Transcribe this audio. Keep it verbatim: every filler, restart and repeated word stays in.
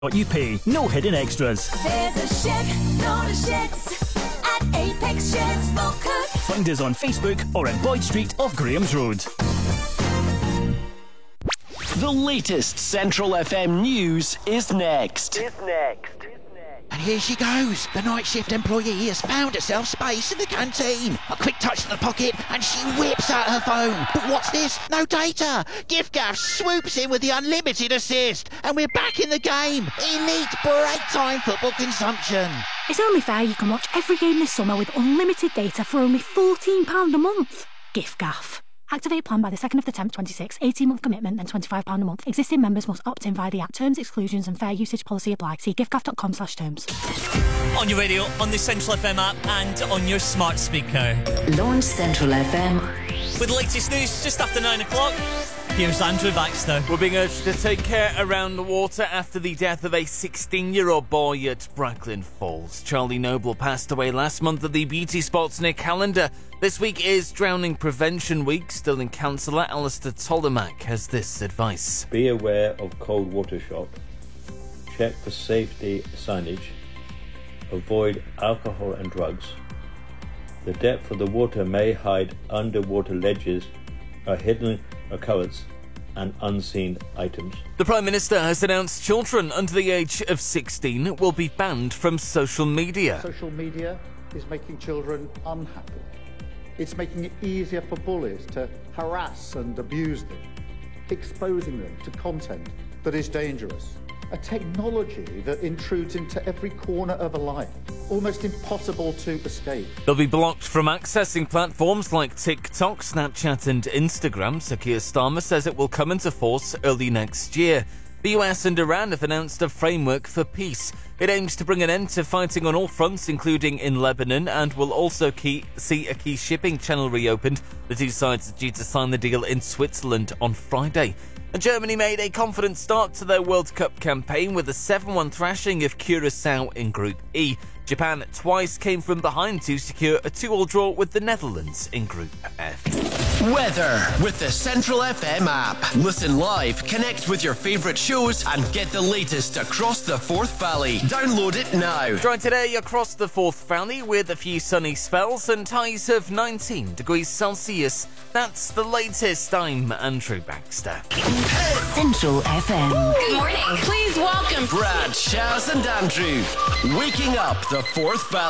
What you pay, no hidden extras. There's a shed, load of sheds at Apex Sheds Falkirk. Find us on Facebook or at Boyd Street off Graham's Road. The latest Central F M news is next. Is next. And here she goes. The night shift employee has found herself space in the canteen. A quick touch to the pocket and she whips out her phone. But what's this? No data. giffgaff swoops in with the unlimited assist. And we're back in the game. Elite break time football consumption. It's only fair you can watch every game this summer with unlimited data for only fourteen pounds a month. giffgaff. Activate plan by the second of the tenth twenty-six. eighteen month commitment and twenty-five pounds a month. Existing members must opt in via the app. Terms, exclusions and fair usage policy apply. See giffgaff.com slash terms. On your radio, on the Central F M app and on your smart speaker. Launch Central F M. With the latest news just after nine o'clock, here's Andrew Baxter. We're being urged to take care around the water after the death of a sixteen-year-old boy at Bracklin Falls. Charlie Noble passed away last month at the beauty spots near Callander. This week is Drowning Prevention Week. Stirling councillor Alistair Tolomac has this advice. Be aware of cold water shock. Check for safety signage. Avoid alcohol and drugs. The depth of the water may hide underwater ledges, a hidden occurrence and unseen items. The Prime Minister has announced children under the age of sixteen will be banned from social media. Social media is making children unhappy. It's making it easier for bullies to harass and abuse them, exposing them to content that is dangerous. A technology that intrudes into every corner of a life, almost impossible to escape. They'll be blocked from accessing platforms like TikTok, Snapchat and Instagram. Sir Keir Starmer says it will come into force early next year. The U S and Iran have announced a framework for peace. It aims to bring an end to fighting on all fronts, including in Lebanon, and will also key, see a key shipping channel reopened. The two sides are due to sign the deal in Switzerland on Friday. And Germany made a confident start to their World Cup campaign with a seven one thrashing of Curaçao in Group E. Japan twice came from behind to secure a two all draw with the Netherlands in Group F. Weather with the Central F M app. Listen live, connect with your favourite shows and get the latest across the Forth Valley. Download it now. Dry today across the Forth Valley with a few sunny spells and highs of nineteen degrees Celsius. That's the latest. I'm Andrew Baxter. Central F M. Good morning. Please welcome Brad, Shaz and Andrew. Waking up the Forth Valley.